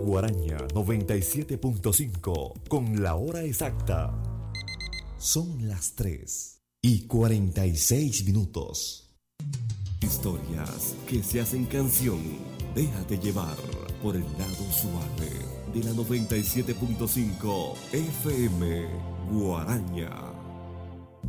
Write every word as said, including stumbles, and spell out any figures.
Guaraña noventa y siete punto cinco con la hora exacta. Son las tres y cuarenta y seis minutos. Historias que se hacen canción. Déjate llevar por el lado suave de la noventa y siete punto cinco F M Guaraña.